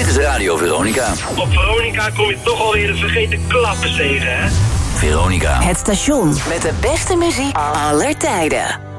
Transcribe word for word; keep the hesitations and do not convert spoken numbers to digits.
Dit is Radio Veronica. Op Veronica kom je toch alweer de vergeten klappen tegen, hè? Veronica. Het station met de beste muziek aller tijden.